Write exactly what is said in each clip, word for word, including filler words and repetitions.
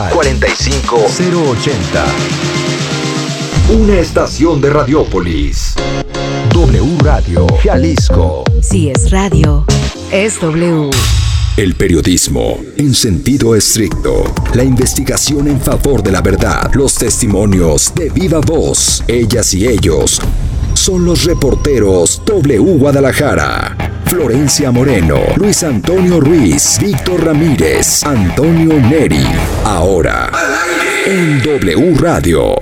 cuarenta y cinco cero ochenta. Una estación de Radiópolis. W Radio Jalisco. Si es radio, es W. El periodismo en sentido estricto. La investigación en favor de la verdad. Los testimonios de viva voz. Ellas y ellos son los reporteros W Guadalajara. Florencia Moreno, Luis Antonio Ruiz, Víctor Ramírez, Antonio Neri. Ahora, en W Radio.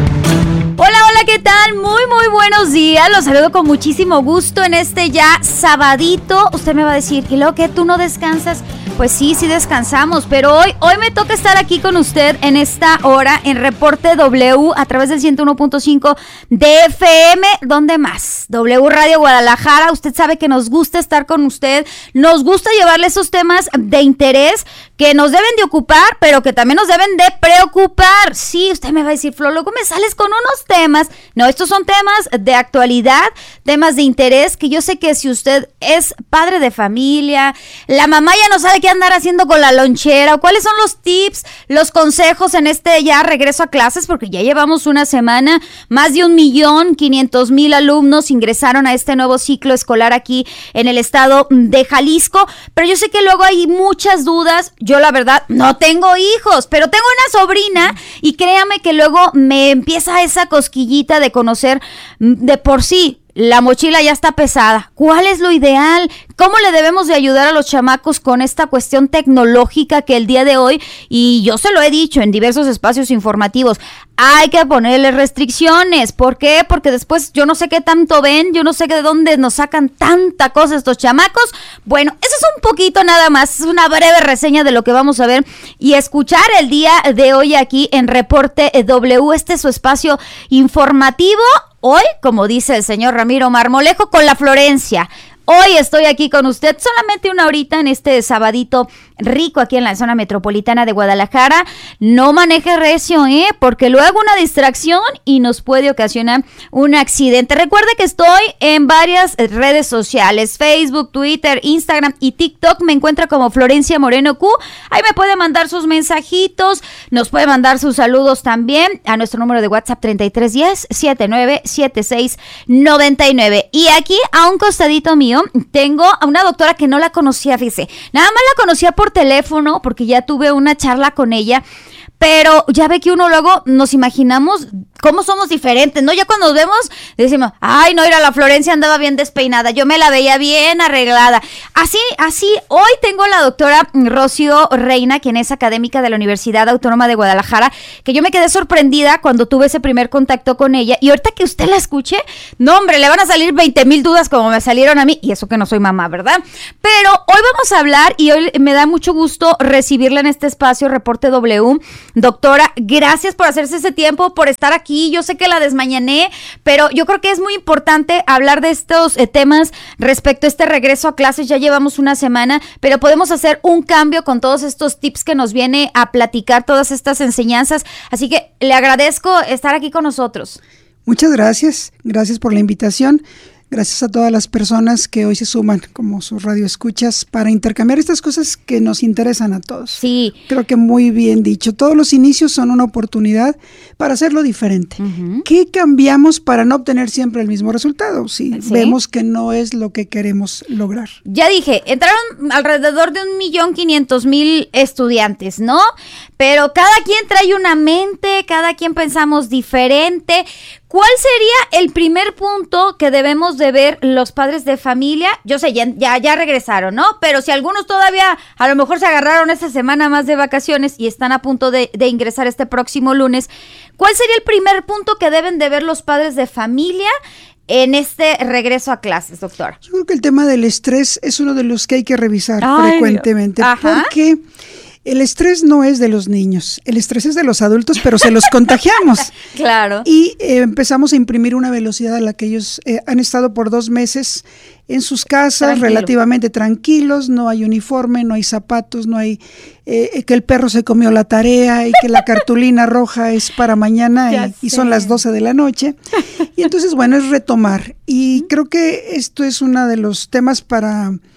Hola, hola, ¿qué tal? Muy, muy buenos días. Los saludo con muchísimo gusto en este ya sabadito. Usted me va a decir, ¿y luego qué? ¿Tú no descansas? Pues sí, sí descansamos, pero hoy, hoy me toca estar aquí con usted en esta hora en Reporte W a través del ciento uno punto cinco de F M. ¿Dónde más? W Radio Guadalajara. Usted sabe que nos gusta estar con usted, nos gusta llevarle esos temas de interés que nos deben de ocupar, pero que también nos deben de preocupar. Sí, usted me va a decir, Flo, luego me sales con unos temas. No, estos son temas de actualidad, temas de interés, que yo sé que si usted es padre de familia, la mamá ya no sabe qué andar haciendo con la lonchera, o cuáles son los tips, los consejos en este ya regreso a clases, porque ya llevamos una semana, más de un millón quinientos mil alumnos ingresaron a este nuevo ciclo escolar aquí en el estado de Jalisco, pero yo sé que luego hay muchas dudas. Yo la verdad no tengo hijos, pero tengo una sobrina y créame que luego me empieza esa cosquillita de conocer de por sí. La mochila ya está pesada. ¿Cuál es lo ideal? ¿Cómo le debemos de ayudar a los chamacos con esta cuestión tecnológica que el día de hoy, y yo se lo he dicho en diversos espacios informativos, hay que ponerle restricciones? ¿Por qué? Porque después yo no sé qué tanto ven, yo no sé de dónde nos sacan tanta cosa estos chamacos. Bueno, eso es un poquito nada más, es una breve reseña de lo que vamos a ver y escuchar el día de hoy aquí en Reporte W. Este es su espacio informativo. Hoy, como dice el señor Ramiro Marmolejo, con la Florencia. Hoy estoy aquí con usted solamente una horita en este sabadito rico aquí en la zona metropolitana de Guadalajara. No maneje recio, ¿eh? Porque luego una distracción y nos puede ocasionar un accidente. Recuerde que estoy en varias redes sociales, Facebook, Twitter, Instagram y TikTok. Me encuentra como Florencia Moreno Q. Ahí me puede mandar sus mensajitos, nos puede mandar sus saludos también a nuestro número de WhatsApp treinta y tres diez, setenta y nueve setenta y seis noventa y nueve. Y aquí a un costadito mío tengo a una doctora que no la conocía, fíjese, nada más la conocía por teléfono porque ya tuve una charla con ella, pero ya ve que uno luego nos imaginamos cómo somos diferentes, ¿no? Ya cuando nos vemos decimos, ay, no, mira, la Florencia andaba bien despeinada, yo me la veía bien arreglada. Así, así, hoy tengo a la doctora Rocío Reina, quien es académica de la Universidad Autónoma de Guadalajara, que yo me quedé sorprendida cuando tuve ese primer contacto con ella, y ahorita que usted la escuche, no, hombre, le van a salir veinte mil dudas como me salieron a mí, y eso que no soy mamá, ¿verdad? Pero hoy vamos a hablar, y hoy me da mucho gusto recibirla en este espacio, Reporte W. Doctora, gracias por hacerse ese tiempo, por estar aquí. Yo sé que la desmañané, pero yo creo que es muy importante hablar de estos eh, temas respecto a este regreso a clases. Ya llevamos una semana, pero podemos hacer un cambio con todos estos tips que nos viene a platicar, todas estas enseñanzas. Así que le agradezco estar aquí con nosotros. Muchas gracias, gracias por la invitación. Gracias a todas las personas que hoy se suman como sus radioescuchas para intercambiar estas cosas que nos interesan a todos. Sí. Creo que muy bien dicho. Todos los inicios son una oportunidad para hacerlo diferente. Uh-huh. ¿Qué cambiamos para no obtener siempre el mismo resultado? Si ¿Sí? vemos que no es lo que queremos lograr. Ya dije, entraron alrededor de un millón quinientos mil estudiantes, ¿no? Pero cada quien trae una mente, cada quien pensamos diferente. ¿Cuál sería el primer punto que debemos de ver los padres de familia? Yo sé, ya, ya, ya regresaron, ¿no? Pero si algunos todavía a lo mejor se agarraron esta semana más de vacaciones y están a punto de, de ingresar este próximo lunes, ¿cuál sería el primer punto que deben de ver los padres de familia en este regreso a clases, doctora? Yo creo que el tema del estrés es uno de los que hay que revisar Ay, frecuentemente. Ajá. Porque el estrés no es de los niños, el estrés es de los adultos, pero se los contagiamos. Claro. Y eh, empezamos a imprimir una velocidad a la que ellos eh, han estado por dos meses en sus casas, Tranquilo. relativamente tranquilos, no hay uniforme, no hay zapatos, no hay eh, que el perro se comió la tarea y que la cartulina roja es para mañana y, y son las doce de la noche. Y entonces, bueno, es retomar. Y creo que esto es uno de los temas para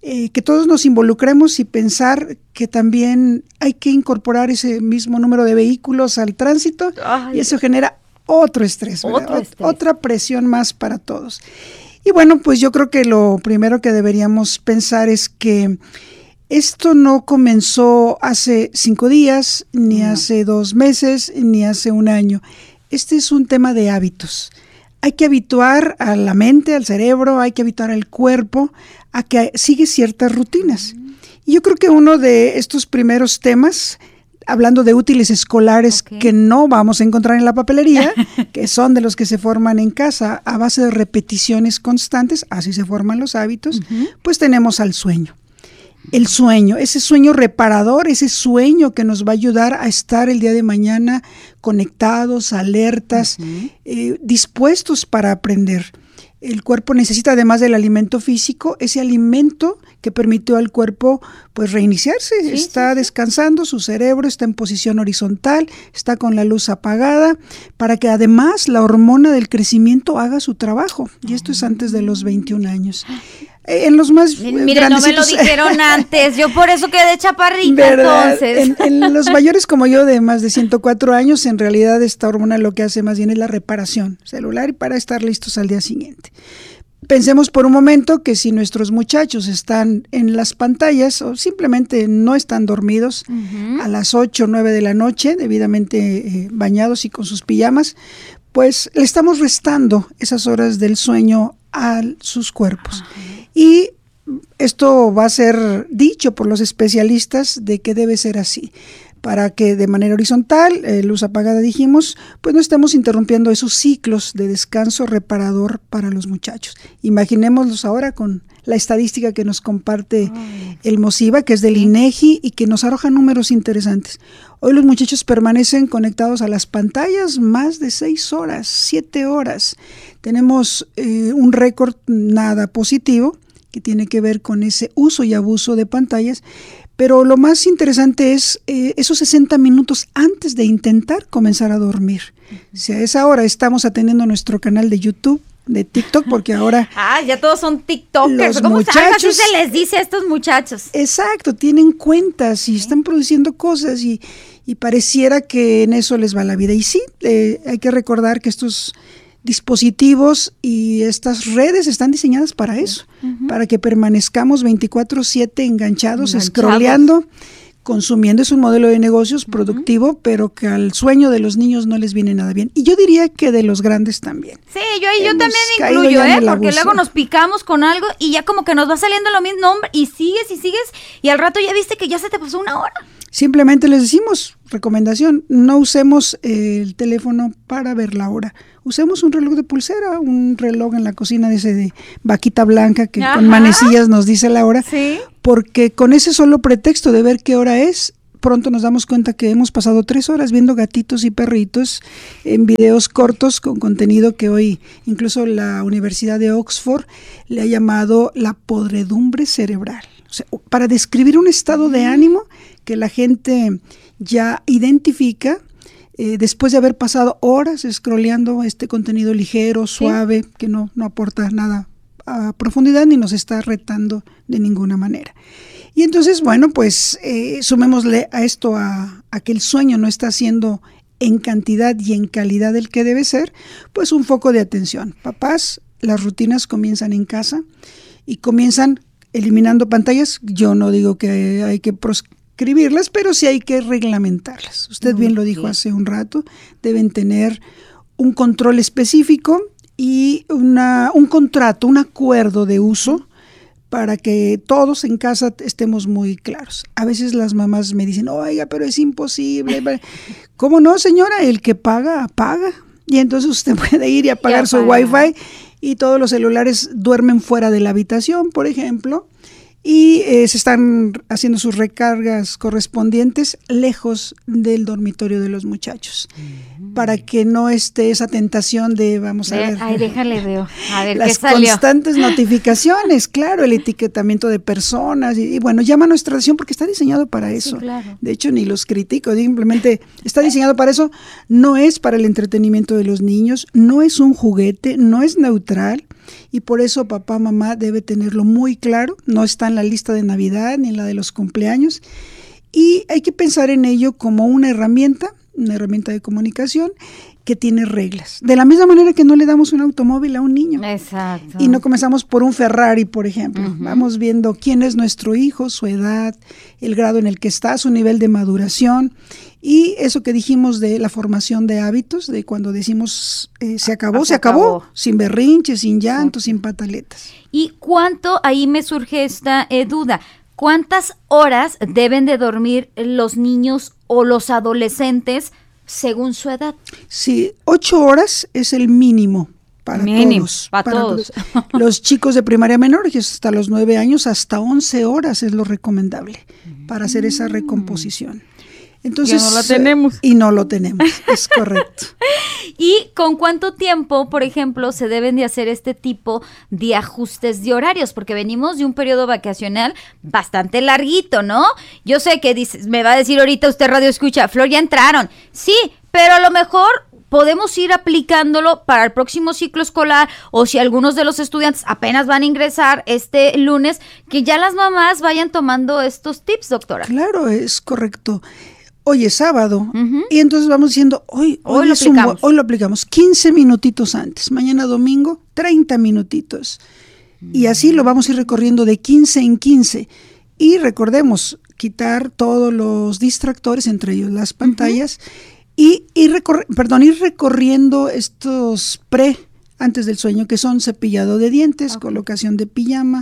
eh, que todos nos involucremos y pensar que también hay que incorporar ese mismo número de vehículos al tránsito. Ay, y eso genera otro estrés, otro estrés, otra presión más para todos. Y bueno, pues yo creo que lo primero que deberíamos pensar es que esto no comenzó hace cinco días, ni no. hace dos meses, ni hace un año. Este es un tema de hábitos. Hay que habituar a la mente, al cerebro, hay que habituar al cuerpo a que sigue ciertas rutinas. Mm. Y yo creo que uno de estos primeros temas, hablando de útiles escolares okay. que no vamos a encontrar en la papelería, que son de los que se forman en casa a base de repeticiones constantes, así se forman los hábitos, uh-huh. pues tenemos al sueño. El sueño, ese sueño reparador, ese sueño que nos va a ayudar a estar el día de mañana conectados, alertas, uh-huh. eh, dispuestos para aprender. El cuerpo necesita, además del alimento físico, ese alimento que permitió al cuerpo pues reiniciarse. Sí, está sí, descansando, su cerebro está en posición horizontal, está con la luz apagada, para que además la hormona del crecimiento haga su trabajo. Y esto es antes de los veintiún años. En los más Mire, no me lo dijeron antes, yo por eso quedé chaparrita. Entonces. En, en los mayores como yo de más de ciento cuatro años, en realidad esta hormona lo que hace más bien es la reparación celular y para estar listos al día siguiente. Pensemos por un momento que si nuestros muchachos están en las pantallas o simplemente no están dormidos uh-huh. a las ocho o nueve de la noche, debidamente eh, bañados y con sus pijamas, pues le estamos restando esas horas del sueño a sus cuerpos. Uh-huh. Y esto va a ser dicho por los especialistas de que debe ser así, para que de manera horizontal, eh, luz apagada dijimos, pues no estemos interrumpiendo esos ciclos de descanso reparador para los muchachos. Imaginémoslos ahora con la estadística que nos comparte Ay. el MOSIVA, que es del INEGI y que nos arroja números interesantes. Hoy los muchachos permanecen conectados a las pantallas más de seis horas, siete horas. Tenemos eh, un récord nada positivo que tiene que ver con ese uso y abuso de pantallas, pero lo más interesante es eh, esos sesenta minutos antes de intentar comenzar a dormir. Uh-huh. Si a esa hora estamos atendiendo nuestro canal de YouTube, de TikTok, porque ahora... Ah, ya todos son TikTokers. ¿Cómo muchachos, así se les dice a estos muchachos? Exacto, tienen cuentas y están produciendo cosas y, y pareciera que en eso les va la vida. Y sí, eh, hay que recordar que estos dispositivos y estas redes están diseñadas para eso, uh-huh. para que permanezcamos veinticuatro siete enganchados, enganchados, scrolleando, consumiendo. Es un modelo de negocios uh-huh. productivo, pero que al sueño de los niños no les viene nada bien. Y yo diría que de los grandes también. Sí, yo, yo también incluyo, ¿eh? Porque luego nos picamos con algo y ya como que nos va saliendo lo mismo nombre y sigues y sigues y al rato ya viste que ya se te pasó una hora. Simplemente les decimos, recomendación, no usemos eh, el teléfono para ver la hora. Usemos un reloj de pulsera, un reloj en la cocina de ese de vaquita blanca que Ajá. con manecillas nos dice la hora, ¿Sí? porque con ese solo pretexto de ver qué hora es, pronto nos damos cuenta que hemos pasado tres horas viendo gatitos y perritos en videos cortos con contenido que hoy incluso la Universidad de Oxford le ha llamado la podredumbre cerebral. O sea, para describir un estado de ánimo que la gente ya identifica eh, después de haber pasado horas scrolleando este contenido ligero, suave, ¿Sí? que no, no aporta nada a profundidad ni nos está retando de ninguna manera. Y entonces, bueno, pues eh, sumémosle a esto a, a que el sueño no está siendo en cantidad y en calidad el que debe ser, pues un foco de atención. Papás, las rutinas comienzan en casa y comienzan eliminando pantallas. Yo no digo que hay que proscribirlas, pero sí hay que reglamentarlas. Usted Muy bien lo dijo bien. hace un rato, deben tener un control específico y una, un contrato, un acuerdo de uso para que todos en casa estemos muy claros. A veces las mamás me dicen, oiga, pero es imposible. ¿Cómo no, señora? El que paga, paga. Y entonces usted puede ir y apagar ya su paga. Wi-Fi y todos los celulares duermen fuera de la habitación, por ejemplo, y eh, se están haciendo sus recargas correspondientes lejos del dormitorio de los muchachos, mm. para que no esté esa tentación de, vamos a ver, ay, déjale veo, a ver, las ¿qué salió? Constantes notificaciones, claro, el etiquetamiento de personas, y, y bueno, llama nuestra atención porque está diseñado para eso. Sí, claro. De hecho, ni los critico, simplemente está diseñado para eso, no es para el entretenimiento de los niños, no es un juguete, no es neutral. y por eso papá, mamá debe tenerlo muy claro, no está en la lista de Navidad ni en la de los cumpleaños, y hay que pensar en ello como una herramienta, una herramienta de comunicación que tiene reglas. De la misma manera que no le damos un automóvil a un niño. Exacto. Y no comenzamos por un Ferrari, por ejemplo. Uh-huh. Vamos viendo quién es nuestro hijo, su edad, el grado en el que está, su nivel de maduración. Y eso que dijimos de la formación de hábitos, de cuando decimos eh, se acabó, ah, se, se acabó, acabó, sin berrinches, sin llanto, sí. sin pataletas. ¿Y cuánto, ahí me surge esta eh, duda, cuántas horas deben de dormir los niños o los adolescentes según su edad? Sí, ocho horas es el mínimo para mínimo, todos. Para, para todos. todos. Los chicos de primaria menor, que es hasta los nueve años, hasta once horas es lo recomendable mm. para hacer esa recomposición. Entonces, ya no la tenemos. Y no lo tenemos, es correcto. ¿Y con cuánto tiempo, por ejemplo, se deben de hacer este tipo de ajustes de horarios? Porque venimos de un periodo vacacional bastante larguito, ¿no? Yo sé que dices, me va a decir ahorita usted radio escucha, Flor, ya entraron. Sí, pero a lo mejor podemos ir aplicándolo para el próximo ciclo escolar, o si algunos de los estudiantes apenas van a ingresar este lunes, que ya las mamás vayan tomando estos tips, doctora. Claro, es correcto. Hoy es sábado, uh-huh. y entonces vamos diciendo, hoy, hoy, hoy, lo es un, hoy lo aplicamos quince minutitos antes, mañana domingo treinta minutitos, uh-huh. y así lo vamos a ir recorriendo de quince en quince, y recordemos, quitar todos los distractores, entre ellos las pantallas, uh-huh. y ir, recor- perdón, ir recorriendo estos pre, antes del sueño, que son cepillado de dientes, okay. colocación de pijama,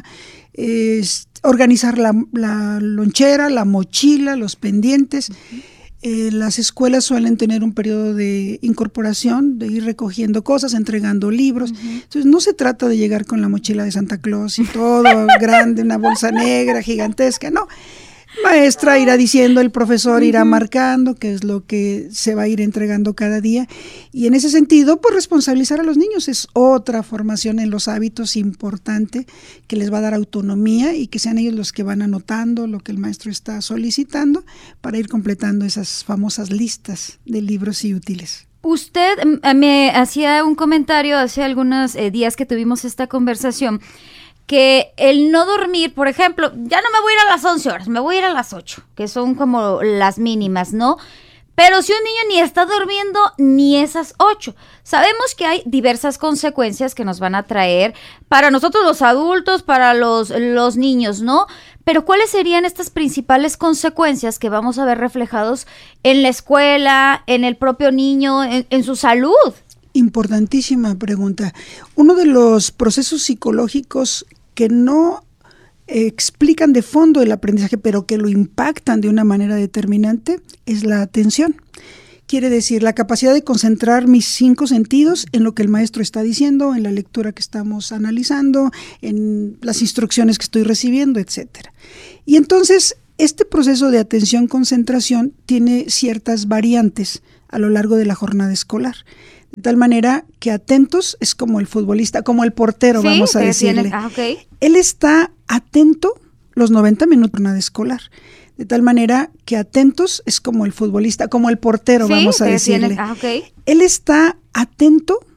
eh, organizar la, la lonchera, la mochila, los pendientes. Uh-huh. Eh, las escuelas suelen tener un periodo de incorporación, de ir recogiendo cosas, entregando libros. Uh-huh. Entonces no se trata de llegar con la mochila de Santa Claus y todo grande, una bolsa negra gigantesca, no. Maestra irá diciendo, el profesor irá marcando qué es lo que se va a ir entregando cada día, y en ese sentido, pues responsabilizar a los niños es otra formación en los hábitos importante que les va a dar autonomía, y que sean ellos los que van anotando lo que el maestro está solicitando para ir completando esas famosas listas de libros y útiles. Usted me hacía un comentario hace algunos eh, días que tuvimos esta conversación, que el no dormir, por ejemplo, ya no me voy a ir a las once horas, me voy a ir a las ocho, que son como las mínimas, ¿no? Pero si un niño ni está durmiendo ni esas ocho, sabemos que hay diversas consecuencias que nos van a traer para nosotros los adultos, para los, los niños, ¿no? Pero ¿cuáles serían estas principales consecuencias que vamos a ver reflejados en la escuela, en el propio niño, en, en su salud? Importantísima pregunta. Uno de los procesos psicológicos que no eh, explican de fondo el aprendizaje, pero que lo impactan de una manera determinante, es la atención. Quiere decir, la capacidad de concentrar mis cinco sentidos en lo que el maestro está diciendo, en la lectura que estamos analizando, en las instrucciones que estoy recibiendo, etcétera. Y entonces, este proceso de atención-concentración tiene ciertas variantes a lo largo de la jornada escolar. De tal manera que atentos es como el futbolista, como el portero, sí, vamos a decirle. Ah, okay. Él está atento los noventa minutos de jornada escolar. De tal manera que atentos es como el futbolista, como el portero, sí, vamos a decirle. Ah, okay. Él está atento